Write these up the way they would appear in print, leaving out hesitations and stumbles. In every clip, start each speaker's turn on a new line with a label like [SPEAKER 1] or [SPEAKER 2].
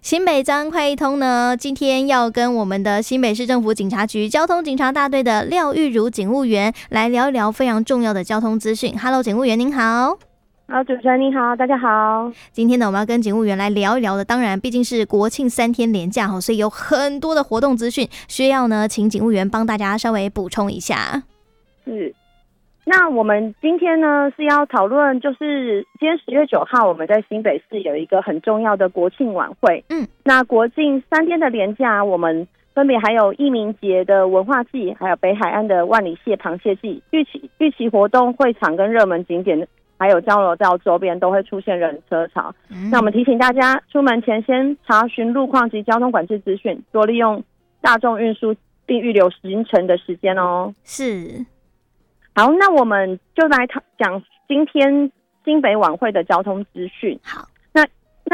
[SPEAKER 1] 新北早安快一通呢，今天要跟我们的新北市政府警察局交通警察大队的廖玉如警务员来聊一聊非常重要的交通资讯。Hello， 警务员您好。
[SPEAKER 2] 好，主持人你好，大家好。
[SPEAKER 1] 今天呢，我们要跟警务员来聊一聊的，当然毕竟是国庆3天连假，所以有很多的活动资讯需要呢，请警务员帮大家稍微补充一下。
[SPEAKER 2] 那我们今天呢是要讨论，就是今天10月9号，我们在新北市有一个很重要的国庆晚会。那国庆3天的连假，我们分别还有义民节的文化季，还有北海岸的万里蟹螃蟹季，预期活动会场跟热门景点，还有交流道周边都会出现人车潮。那我们提醒大家，出门前先查询路况及交通管制资讯，多利用大众运输，并预留行程的时间哦。
[SPEAKER 1] 是。
[SPEAKER 2] 好，那我们就来讲今天新北晚会的交通资讯。
[SPEAKER 1] 好，
[SPEAKER 2] 那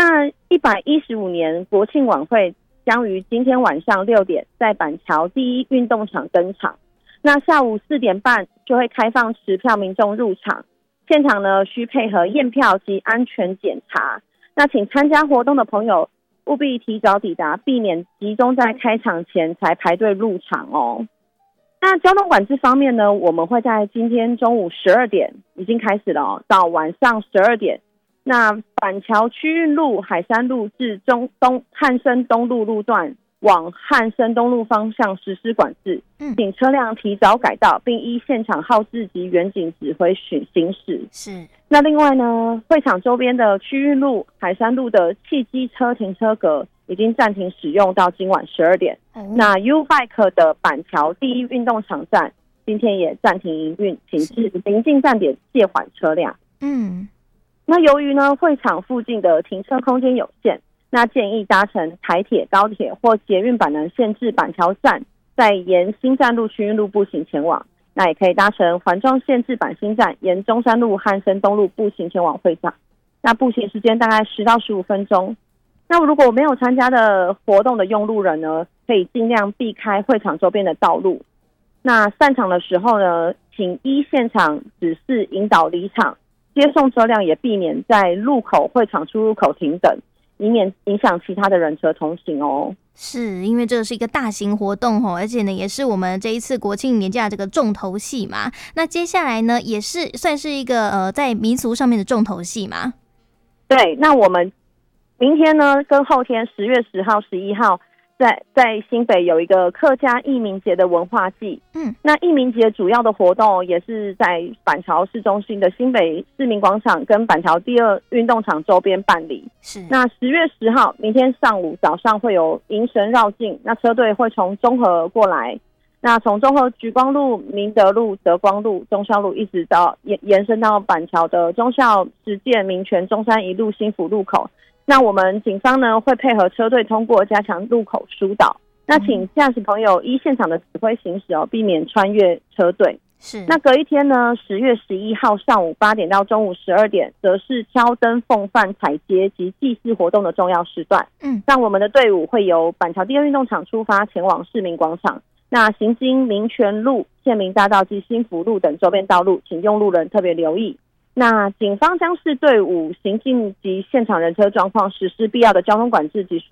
[SPEAKER 2] 115年国庆晚会将于今天晚上6点在板桥第一运动场登场。那下午4点半就会开放持票民众入场，现场呢需配合验票及安全检查。那请参加活动的朋友务必提早抵达，避免集中在开场前才排队入场哦。那交通管制方面呢，我们会在今天中午12点已经开始了哦，到晚上12点。那板桥区运路、海山路至汉生东路路段往汉生东路方向实施管制，请车辆提早改道，并依现场号志及远景指挥行驶。
[SPEAKER 1] 是。那
[SPEAKER 2] 另外呢，会场周边的区运路、海山路的汽机车停车格已经暂停使用到今晚12点。那 U-Bike 的板桥第一运动场站今天也暂停营运，请至临近站点借还车辆。那由于呢会场附近的停车空间有限，那建议搭乘台铁、高铁或捷运板南线至板桥站，再沿新站路区运路步行前往。那也可以搭乘环状线至板新站，沿中山路、汉生东路步行前往会场。那步行时间大概10到15分钟。那如果没有参加的活动的用路人呢，可以尽量避开会场周边的道路。那散场的时候呢，请依现场指示引导离场，接送车辆也避免在路口、会场出入口停等，以免影响其他的人车通行哦。
[SPEAKER 1] 是因为这是一个大型活动而且呢也是我们这一次国庆年假这个重头戏嘛。那接下来呢也是算是一个在民俗上面的重头戏嘛。
[SPEAKER 2] 对，那我们明天呢跟后天10月10号、11号在新北有一个客家义民节的文化季。那义民节主要的活动也是在板桥市中心的新北市民广场跟板桥第二运动场周边办理。
[SPEAKER 1] 是。那
[SPEAKER 2] 10月10号明天上午早上会有迎神绕境，那车队会从中和过来，那从中和莒光路、明德路、德光路、忠孝路一直到延伸到板桥的忠孝、实践、民权、中山一路、新福路口。那我们警方呢会配合车队通过，加强路口疏导。那请驾驶朋友依现场的指挥行驶避免穿越车队。
[SPEAKER 1] 是。那
[SPEAKER 2] 隔一天呢10月11号上午8点到中午12点，则是挑灯奉饭、踩街及祭祀活动的重要时段。那我们的队伍会由板桥第二运动场出发，前往市民广场。那行经民权路、县民大道及新福路等周边道路，请用路人特别留意。那警方将视队伍行进及现场人车状况，实施必要的交通管制及